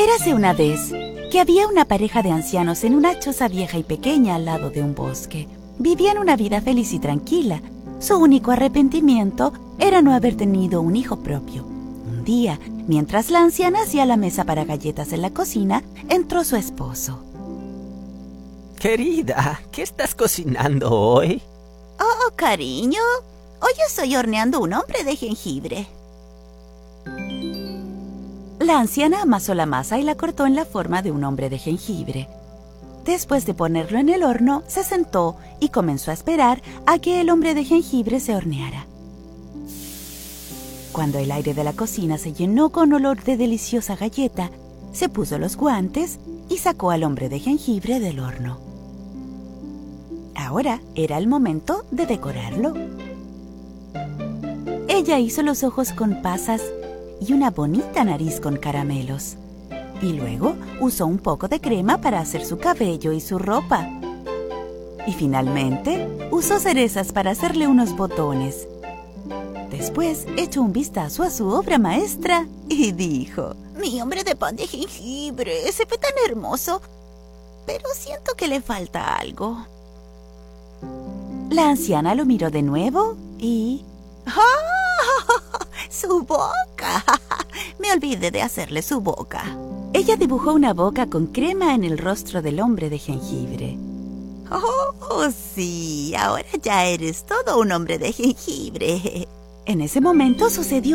Érase una vez que había una pareja de ancianos en una choza vieja y pequeña al lado de un bosque. Vivían una vida feliz y tranquila. Su único arrepentimiento era no haber tenido un hijo propio. Un día, mientras la anciana hacía la mesa para galletas en la cocina, entró su esposo. Querida, ¿qué estás cocinando hoy? Oh, cariño, hoy estoy horneando un hombre de jengibre. La anciana amasó la masa y la cortó en la forma de un hombre de jengibre. Después de ponerlo en el horno, se sentó y comenzó a esperar a que el hombre de jengibre se horneara. Cuando el aire de la cocina se llenó con olor de deliciosa galleta, se puso los guantes y sacó al hombre de jengibre del horno. Ahora era el momento de decorarlo. Ella hizo los ojos con pasas y una bonita nariz con caramelos. Y luego usó un poco de crema para hacer su cabello y su ropa. Y finalmente usó cerezas para hacerle unos botones. Después echó un vistazo a su obra maestra y dijo: Mi hombre de pan de jengibre se ve tan hermoso, pero siento que le falta algo. La anciana lo miró de nuevo y... ¡Oh! ¡Su boca! Me olvidé de hacerle su boca. Ella dibujó una boca con crema en el rostro del hombre de jengibre. ¡Oh, sí! Ahora ya eres todo un hombre de jengibre. En ese momento sucedió